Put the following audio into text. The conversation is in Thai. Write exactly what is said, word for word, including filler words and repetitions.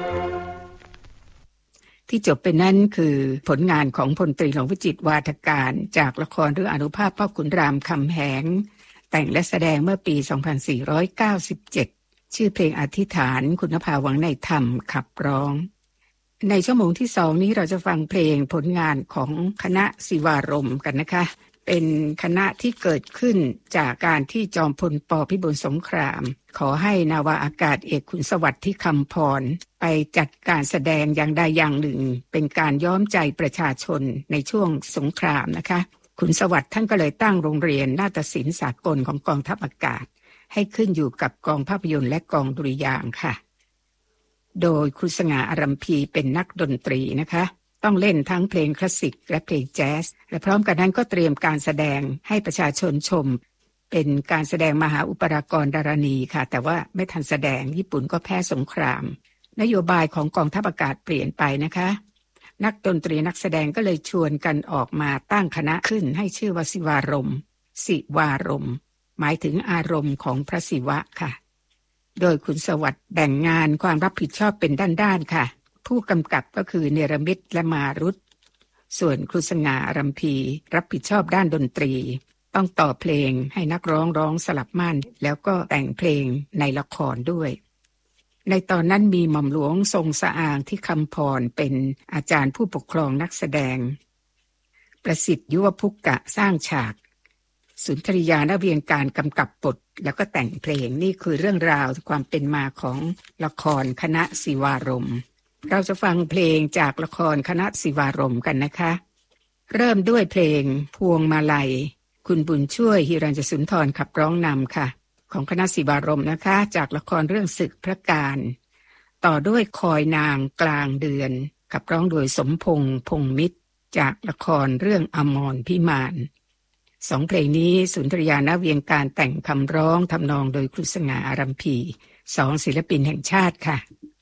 ที่จบไปนั่นคือผลงานของพลตรีหลวงวิจิตรวาทการจากละครเรื่องอานุภาพพ่อขุนรามคำแหงแต่งและแสดงเมื่อปี สองพันสี่ร้อยเก้าสิบเจ็ด ชื่อเพลงอธิษฐานคุณภาหวังในธรรมขับร้องในชั่วโมงที่สองนี้เราจะฟังเพลงผลงานของคณะศิวารมณ์กันนะคะเป็นคณะที่เกิดขึ้นจากการที่จอมพลป.พิบูลสงครามขอให้นาวาอากาศเอกขุนสวัสดิ์ที่คำพรไปจัดการแสดงอย่างใดอย่างหนึ่งเป็นการย้อมใจประชาชนในช่วงสงครามนะคะขุนสวัสดิ์ท่านก็เลยตั้งโรงเรียนนาฏศิลป์สากลของกองทัพอากาศให้ขึ้นอยู่กับกองภาพยนตร์และกองดุริยางค์ค่ะโดยครูสง่าอารัมพีเป็นนักดนตรีนะคะต้องเล่นทั้งเพลงคลาสสิกและเพลงแจ๊สและพร้อมกันนั้นก็เตรียมการแสดงให้ประชาชนชมเป็นการแสดงมหาอุปรากรดารณีค่ะแต่ว่าไม่ทันแสดงญี่ปุ่นก็แพ้สงครามนโยบายของกองทัพอากาศเปลี่ยนไปนะคะนักดนตรีนักแสดงก็เลยชวนกันออกมาตั้งคณะขึ้นให้ชื่อว่าศิวารมณ์ศิวารมณ์หมายถึงอารมณ์ของพระศิวะค่ะโดยคุณสวัสดิ์แบ่งงานความรับผิดชอบเป็นด้านๆค่ะผู้กำกับก็คือเนรมิตและมารุตส่วนครูสง่าอารัมพีรับผิดชอบด้านดนตรีต้องต่อเพลงให้นักร้องร้องสลับม่านแล้วก็แต่งเพลงในละครด้วยในตอนนั้นมีหม่อมหลวงทรงสะอางที่คำพรเป็นอาจารย์ผู้ปกครองนักแสดงประสิทธิ์ยุวพุกกะสร้างฉากสุนทรียาณเวียงการกำกับบทแล้วก็แต่งเพลงนี่คือเรื่องราวความเป็นมาของละครคณะศิวารมณ์เราจะฟังเพลงจากละครคณะศิวารมณ์กันนะคะเริ่มด้วยเพลงพวงมาลัยคุณบุญช่วยหิรัญจสุนทรขับร้องนำค่ะของคณะศิวารมณ์นะคะจากละครเรื่องศึกพระการต่อด้วยคอยนางกลางเดือนขับร้องโดยสมพงษ์พงษ์มิตรจากละครเรื่องอมรพิมานสองเพลงนี้สุนทรียาณเวียงการแต่งคำร้องทำนองโดยครูสง่าอารัมพีสองศิลปินแห่งชาติค่ะ